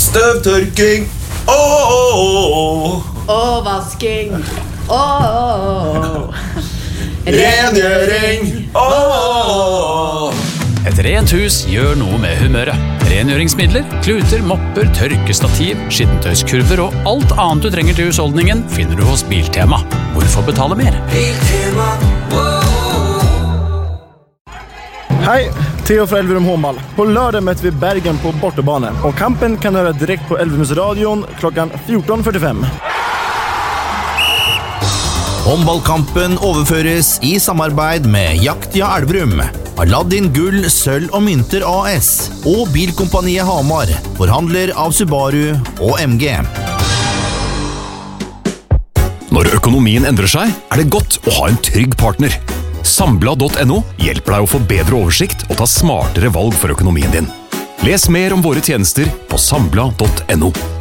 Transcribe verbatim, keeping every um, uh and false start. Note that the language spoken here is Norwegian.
Støvtørking. Åh, åh, Og vasking. Åh. rengjøring. Åh. Et rent hus gjør noe med humøret. Rengjøringsmidler, kluter, mopper, tørkestativ, skittentøyskurver og alt annet du trenger til husholdningen finner du hos Biltema. Hvorfor betale mer? Biltema. Hej, Theo fra Elverum Håndball. På lördag möter vi Bergen på bortebane. Och kampen kan höra direkt på Elverumsradion klockan fjorton førtifem. Håndballkampen overføres i samarbeid med Jaktia Elverum, Aladdin Gull, Sølv og Mynter A S og Bilkompaniet Hamar, forhandler av Subaru og M G. Når økonomien endrer seg, er det godt å ha en trygg partner. Sambla punktum no hjelper deg å få bedre oversikt og ta smartere valg for økonomien din. Les mer om våre tjenester på Sambla punktum no.